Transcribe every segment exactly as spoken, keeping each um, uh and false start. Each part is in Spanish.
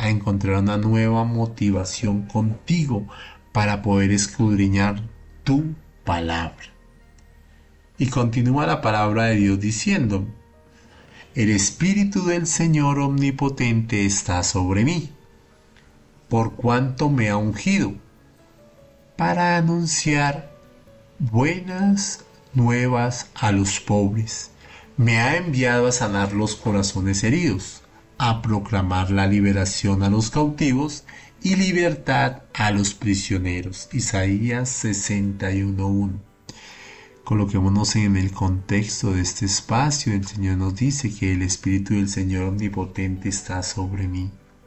a encontrar una nueva motivación contigo para poder escudriñar tu palabra. Y continúa la palabra de Dios diciendo: el Espíritu del Señor Omnipotente está sobre mí, por cuanto me ha ungido, para anunciar buenas nuevas a los pobres. Me ha enviado a sanar los corazones heridos, a proclamar la liberación a los cautivos y libertad a los prisioneros. Isaías sesenta y uno uno. Coloquémonos en el contexto de este espacio. El Señor nos dice que el Espíritu del Señor Omnipotente está sobre mí,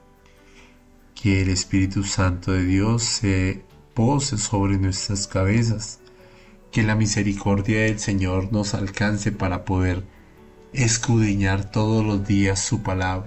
que el Espíritu Santo de Dios se pose sobre nuestras cabezas, que la misericordia del Señor nos alcance para poder escudriñar todos los días su palabra.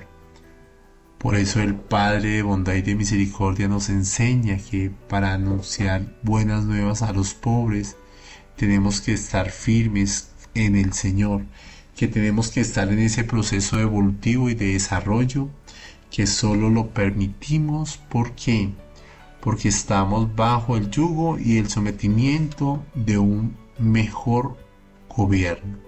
Por eso el Padre de bondad y de misericordia nos enseña que para anunciar buenas nuevas a los pobres tenemos que estar firmes en el Señor, que tenemos que estar en ese proceso evolutivo y de desarrollo que solo lo permitimos. ¿Por qué? Porque estamos bajo el yugo y el sometimiento de un mejor gobierno,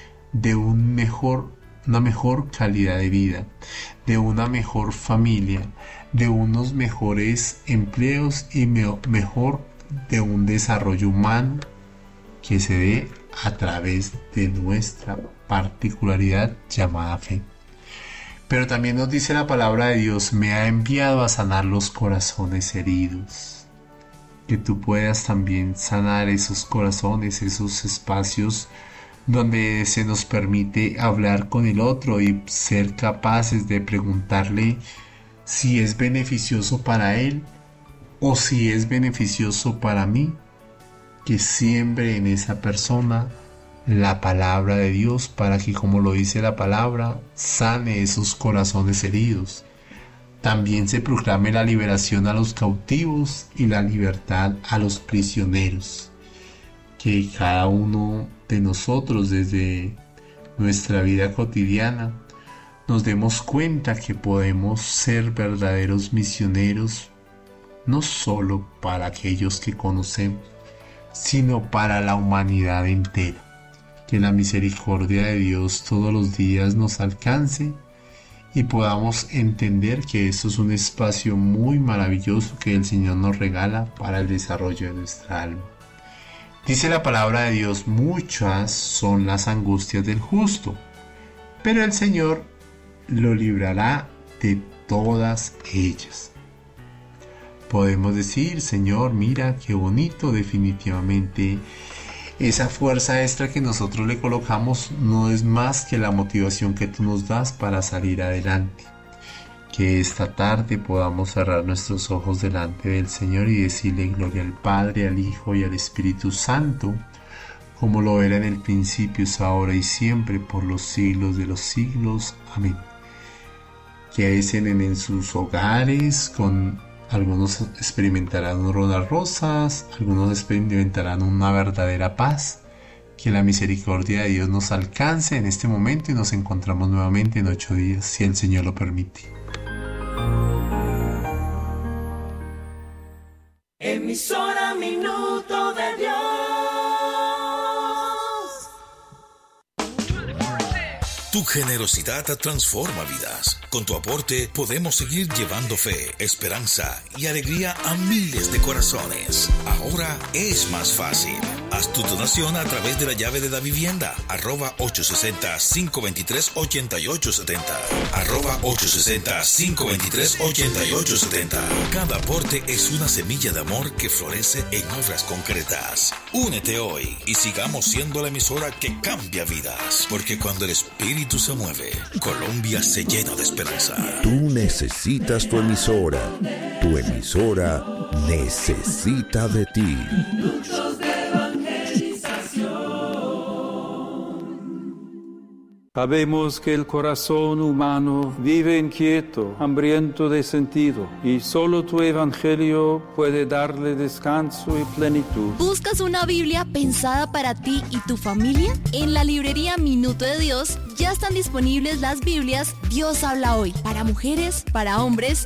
de un mejor, una mejor calidad de vida, de una mejor familia, de unos mejores empleos y me, mejor de un desarrollo humano que se dé a través de nuestra particularidad llamada fe. Pero también nos dice la palabra de Dios: me ha enviado a sanar los corazones heridos. Que tú puedas también sanar esos corazones, esos espacios donde se nos permite hablar con el otro y ser capaces de preguntarle si es beneficioso para él o si es beneficioso para mí. Que siembre en esa persona la palabra de Dios para que, como lo dice la palabra, sane esos corazones heridos. También se proclame la liberación a los cautivos y la libertad a los prisioneros. Que cada uno de nosotros, desde nuestra vida cotidiana, nos demos cuenta que podemos ser verdaderos misioneros, no solo para aquellos que conocemos, sino para la humanidad entera. Que la misericordia de Dios todos los días nos alcance y podamos entender que esto es un espacio muy maravilloso que el Señor nos regala para el desarrollo de nuestra alma. Dice la palabra de Dios: muchas son las angustias del justo, pero el Señor lo librará de todas ellas. Podemos decir: Señor, mira qué bonito. Definitivamente esa fuerza extra que nosotros le colocamos no es más que la motivación que tú nos das para salir adelante. Que esta tarde podamos cerrar nuestros ojos delante del Señor y decirle gloria al Padre, al Hijo y al Espíritu Santo, como lo era en el principio, es ahora y siempre, por los siglos de los siglos. Amén. Que estén en sus hogares con... Algunos experimentarán un rodar rosas, algunos experimentarán una verdadera paz. Que la misericordia de Dios nos alcance en este momento y nos encontramos nuevamente en ocho días, si el Señor lo permite. Emisora Minuto de Dios. Tu generosidad transforma vidas. Con tu aporte podemos seguir llevando fe, esperanza y alegría a miles de corazones. Ahora es más fácil. Haz tu donación a través de la llave de la vivienda, arroba ocho sesenta, cinco veintitrés, ochenta y ocho setenta, arroba ocho sesenta, cinco veintitrés, ochenta y ocho setenta. Cada aporte es una semilla de amor que florece en obras concretas. Únete hoy y sigamos siendo la emisora que cambia vidas, porque cuando el Espíritu se mueve, Colombia se llena de esperanza. Tú necesitas tu emisora. Tu emisora necesita de ti. Sabemos que el corazón humano vive inquieto, hambriento de sentido, y solo tu evangelio puede darle descanso y plenitud. ¿Buscas una Biblia pensada para ti y tu familia? En la librería Minuto de Dios ya están disponibles las Biblias Dios habla hoy, para mujeres, para hombres